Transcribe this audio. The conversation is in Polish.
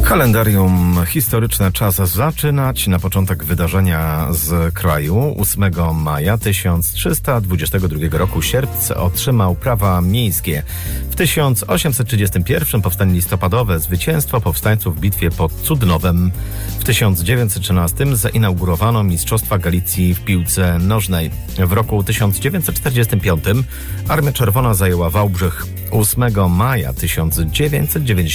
Kalendarium historyczne czas zaczynać. Na początek wydarzenia z kraju. 8 maja 1322 roku Sierpc otrzymał prawa miejskie. W 1831 powstanie listopadowe, zwycięstwo powstańców w bitwie pod Cudnowem. W 1913 zainaugurowano Mistrzostwa Galicji w piłce nożnej. W roku 1945 Armia Czerwona zajęła Wałbrzych. 8 maja 1990